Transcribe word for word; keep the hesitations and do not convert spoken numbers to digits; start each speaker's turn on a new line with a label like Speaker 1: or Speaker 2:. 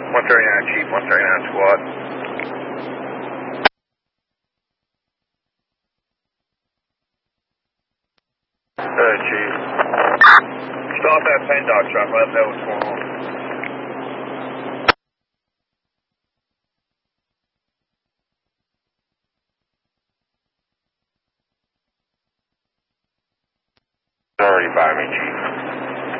Speaker 1: one thirty-nine, Chief, one thirty-nine squad. Hey, Chief. Stop that Pen Dog truck, let them know what's going on. Already by me, Chief.